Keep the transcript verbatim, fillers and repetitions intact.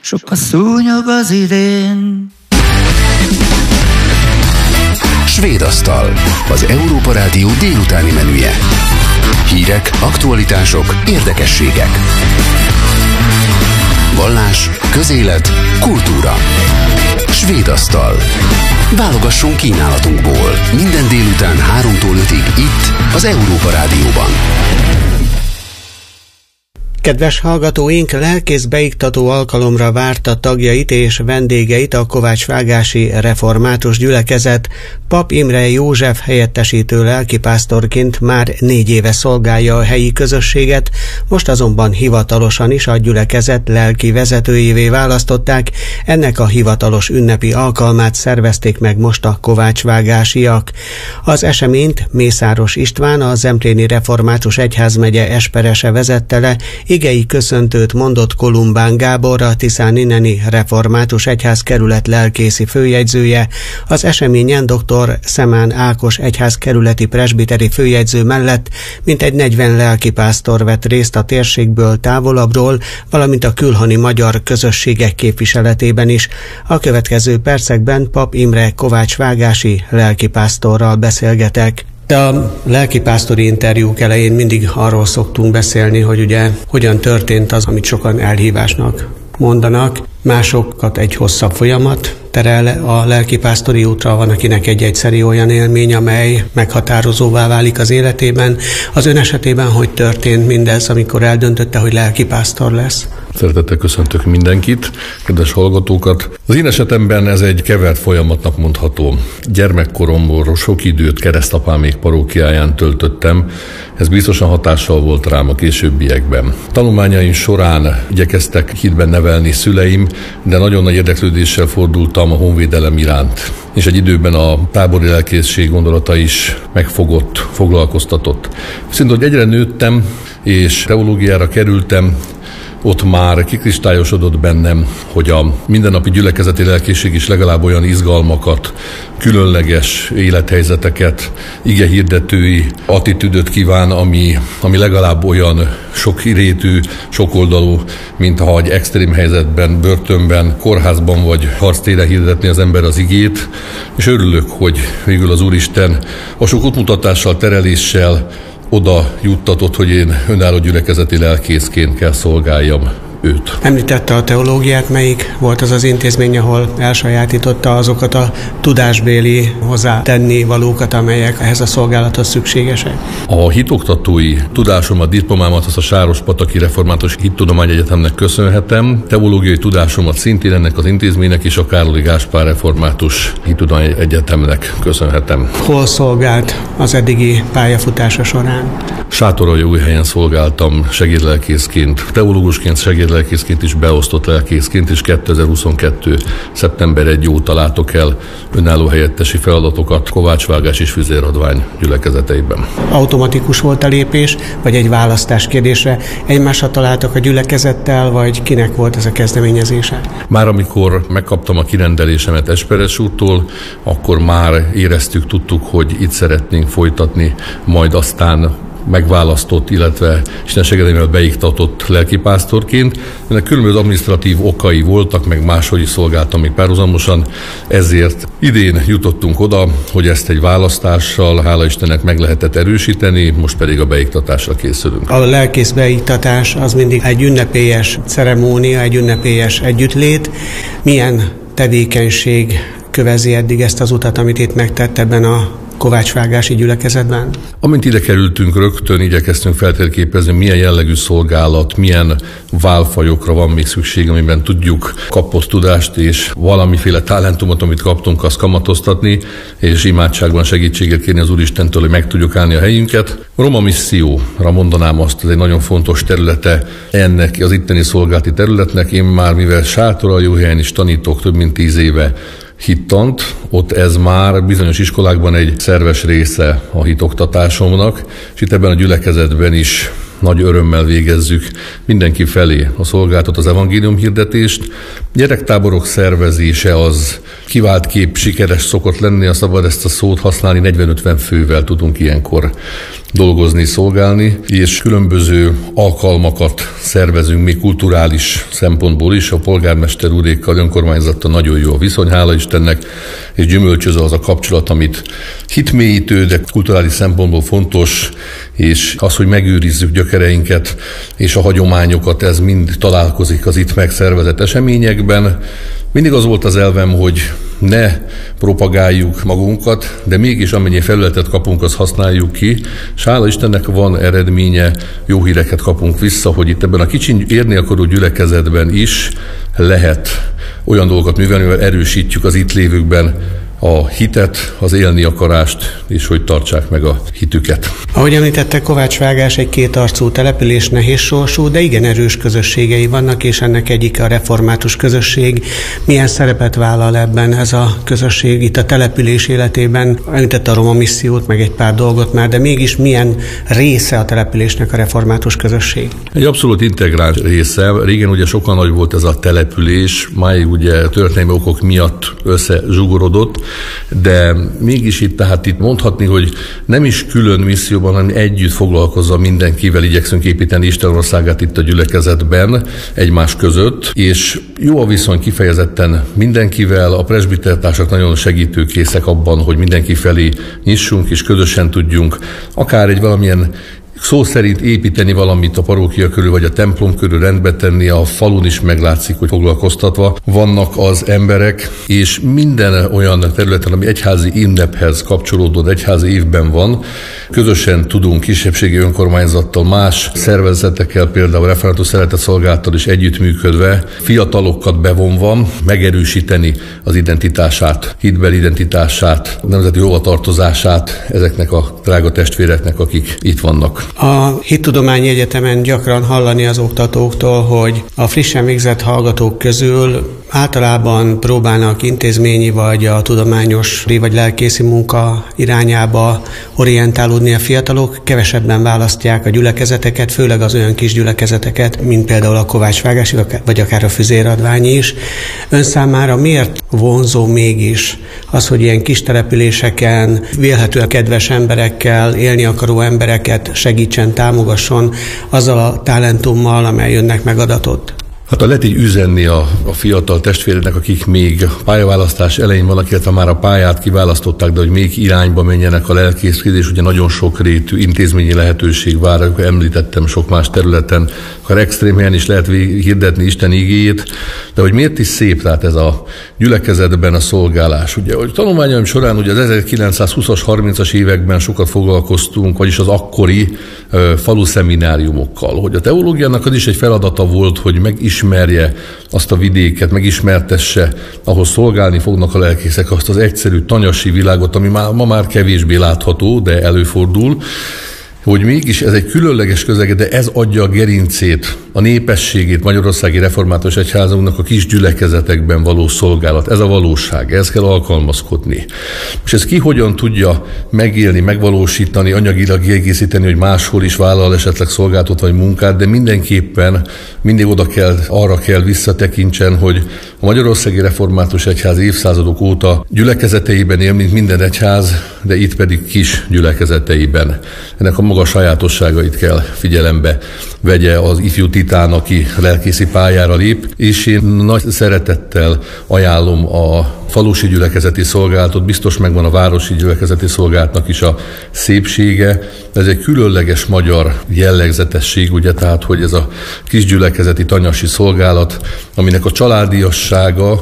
sok a szúnyog az idén. Svédasztal, az Európa Rádió délutáni menüje. Hírek, aktualitások, érdekességek. Vallás, közélet, kultúra. Svédasztal. Válogassunk kínálatunkból. Minden délután háromtól ötig itt, az Európa Rádióban. Kedves hallgatóink, lelkész beiktató alkalomra várta tagjait és vendégeit a kovácsvágási református gyülekezet. Pap Imre József helyettesítő lelkipásztorként már négy éve szolgálja a helyi közösséget, most azonban hivatalosan is a gyülekezet lelki vezetőjévé választották. Ennek a hivatalos ünnepi alkalmát szervezték meg most a kovácsvágásiak. Az eseményt Mészáros István, a Zempléni Református Egyházmegye esperese vezette le. Igei köszöntőt mondott Kolumbán Gábor, a Tiszáninneni Református Egyház kerület lelkészi főjegyzője. Az eseményen dr. Szemán Ákos egyház kerületi presbiteri főjegyző mellett mintegy negyven lelkipásztor vett részt a térségből távolabbról, valamint a külhoni magyar közösségek képviseletében is. A következő percekben Pap Imre kovácsvágási lelkipásztorral beszélgetek. De a lelkipásztori interjúk elején mindig arról szoktunk beszélni, hogy ugye hogyan történt az, amit sokan elhívásnak mondanak. Másokat egy hosszabb folyamat terel a lelkipásztori útra, van akinek egy egyszeri olyan élmény, amely meghatározóvá válik az életében. Az ön esetében hogy történt mindez, amikor eldöntötte, hogy lelkipásztor lesz? Szeretettel köszöntök mindenkit, kedves hallgatókat. Az én esetemben ez egy kevert folyamatnak mondható. Gyermekkoromból sok időt keresztapámék parókiáján töltöttem, ez biztosan hatással volt rám a későbbiekben. Tanulmányaim során igyekeztek hitben nevelni szüleim, de nagyon nagy érdeklődéssel fordultam a honvédelem iránt. És egy időben a tábori lelkészség gondolata is megfogott, foglalkoztatott. Viszont, hogy egyre nőttem, és teológiára kerültem, ott már kikristályosodott bennem, hogy a mindennapi gyülekezeti lelkészség is legalább olyan izgalmakat, különleges élethelyzeteket, igehirdetői attitűdöt kíván, ami, ami legalább olyan sokrétű, sokoldalú, mint ha egy extrém helyzetben, börtönben, kórházban vagy harctéren hirdetni az ember az igét, és örülök, hogy végül az Úristen a sok útmutatással, tereléssel oda juttatott, hogy én önálló gyülekezeti lelkészként kell szolgáljam őt. Említette a teológiát, melyik volt az az intézmény, ahol elsajátította azokat a tudásbéli hozzátenni valókat, amelyek ehhez a szolgálathoz szükségesek? A hitoktatói tudásomat, diplomámat azt a Sárospataki Református Hittudományegyetemnek köszönhetem. Teológiai tudásomat szintén ennek az intézménynek és a Károli Gáspár Református Hittudományegyetemnek köszönhetem. Hol szolgált az eddigi pályafutása során? Sátoraljaújhelyen szolgáltam segédlelkészként, teológusként, segédlelkészként is, beosztott lelkészként, és kétezer-huszonkettő. szeptember elseje óta látok el önálló helyettesi feladatokat Kovácsvágás és Füzérradvány gyülekezeteiben. Automatikus volt a lépés, vagy egy választás kérdésre? Egymásra találtak a gyülekezettel, vagy kinek volt ez a kezdeményezése? Már amikor megkaptam a kirendelésemet Esperes úrtól, akkor már éreztük, tudtuk, hogy itt szeretnénk folytatni, majd aztán megválasztott, illetve Isten segedélyével beiktatott lelkipásztorként. Ennek különböző adminisztratív okai voltak, meg máshogy is szolgáltam még párhuzamosan, ezért idén jutottunk oda, hogy ezt egy választással, hála Istennek meg lehetett erősíteni, most pedig a beiktatásra készülünk. A lelkész beiktatás az mindig egy ünnepélyes ceremónia, egy ünnepélyes együttlét. Milyen tevékenység kövezi eddig ezt az utat, amit itt megtett ebben a kovácsvágási gyülekezetben? Amint ide kerültünk, rögtön igyekeztünk feltérképezni, milyen jellegű szolgálat, milyen válfajokra van még szükség, amiben tudjuk kapott tudást és valamiféle talentumot, amit kaptunk, azt kamatoztatni, és imádságban segítséget kérni az Úristentől, hogy meg tudjuk állni a helyünket. Roma misszióra mondanám azt, ez egy nagyon fontos területe ennek az itteni szolgálati területnek. Én már, mivel Sátoraljaújhelyen is tanítok több mint tíz éve hittant, ott ez már bizonyos iskolákban egy szerves része a hitoktatásomnak, és itt ebben a gyülekezetben is nagy örömmel végezzük mindenki felé a szolgáltat, az evangélium hirdetést. Gyerektáborok szervezése az kivált kép sikeres szokott lenni, a szabad ezt a szót használni, negyven-ötven fővel tudunk ilyenkor dolgozni, szolgálni, és különböző alkalmakat szervezünk még kulturális szempontból is. A polgármester úrékkal, önkormányzattal nagyon jó a viszony, hála Istennek, és gyümölcsöző az a kapcsolat, amit hitmélyítő, de kulturális szempontból fontos, és az, hogy megőrizzük gyökereinket és a hagyományokat, ez mind találkozik az itt megszervezett eseményekben. Mindig az volt az elvem, hogy ne propagáljuk magunkat, de mégis amennyi felületet kapunk, azt használjuk ki. És hála Istennek van eredménye, jó híreket kapunk vissza, hogy itt ebben a kicsi érni akaró gyülekezetben is lehet olyan dolgokat művelni, mivel erősítjük az itt lévőkben a hitet, az élni akarást, és hogy tartsák meg a hitüket. Ahogy említette, Kovácsvágás egy kétarcú település, nehéz sorsú, de igen erős közösségei vannak, és ennek egyik a református közösség. Milyen szerepet vállal ebben ez a közösség itt a település életében? Említette a roma missziót, meg egy pár dolgot már, de mégis milyen része a településnek a református közösség? Egy abszolút integráns része. Régen ugye sokkal nagy volt ez a település, máig ugye történelmi okok miatt összezsugorodott, de mégis itt, tehát itt mondhatni, hogy nem is külön misszióban, hanem együtt foglalkozva mindenkivel igyekszünk építeni Isten országát itt a gyülekezetben egymás között, és jó a viszony kifejezetten mindenkivel, a presbitertársak nagyon segítőkészek abban, hogy mindenki felé nyissunk, és közösen tudjunk akár egy valamilyen szó szerint építeni valamit a parókia körül, vagy a templom körül rendbe tenni, a falun is meglátszik, hogy foglalkoztatva vannak az emberek, és minden olyan területen, ami egyházi ünnephez kapcsolódó, egyházi évben van, közösen tudunk kisebbségi önkormányzattal, más szervezetekkel, például a Református Szeretetszolgálattal is együttműködve, fiatalokat bevonva megerősíteni az identitását, hitbeli identitását, nemzeti hovatartozását ezeknek a drága testvéreknek, akik itt vannak. A Hittudományi Egyetemen gyakran hallani az oktatóktól, hogy a frissen végzett hallgatók közül általában próbálnak intézményi vagy a tudományos vagy lelkészi munka irányába orientálódni a fiatalok, kevesebben választják a gyülekezeteket, főleg az olyan kis gyülekezeteket, mint például a Kovácsvágási, vagy akár a Füzéradványi is. Ön számára miért vonzó mégis az, hogy ilyen kis településeken vélhetően kedves emberekkel, élni akaró embereket segítsen, támogasson azzal a talentummal, amely önnek megadatott? Hát lehet így üzenni a, a fiatal testvéreknek, akik még pályaválasztás elején vannak, illetve már a pályát kiválasztották, de hogy még irányba menjenek a lelkészkedés, ugye nagyon sokrétű intézményi lehetőség vár, akkor említettem sok más területen, akár extrém helyen is lehet hirdetni Isten igéjét, de hogy miért is szép tehát ez a gyülekezetben a szolgálás. Ugye, hogy tanulmányaim során ugye az ezerkilencszázhúszas, harmincas években sokat foglalkoztunk, vagyis az akkori uh, falu szemináriumokkal, hogy a teológiának az is egy feladata volt, hogy megismerje ismerje azt a vidéket, megismertesse, ahol szolgálni fognak a lelkészek, azt az egyszerű tanyasi világot, ami má, ma már kevésbé látható, de előfordul, hogy mégis ez egy különleges közeg, de ez adja a gerincét, a népességét Magyarországi Református Egyházunknak a kis gyülekezetekben való szolgálat. Ez a valóság, ehhez kell alkalmazkodni. És ez ki hogyan tudja megélni, megvalósítani, anyagilag kiegészíteni, hogy máshol is vállal esetleg szolgáltat vagy munkát, de mindenképpen mindig oda kell, arra kell visszatekintsen, hogy a Magyarországi Református Egyház évszázadok óta gyülekezeteiben él, mint minden egyház, de itt pedig kis gyülekezeteiben. Ennek a maga sajátosságait kell figyelembe vegye az ifjú titán, aki lelkészi pályára lép, és én nagy szeretettel ajánlom a falusi gyülekezeti szolgálatot, biztos megvan a városi gyülekezeti szolgálatnak is a szépsége. Ez egy különleges magyar jellegzetesség, ugye, tehát, hogy ez a kis gyülekezeti tanyasi szolgálat, aminek a családiassága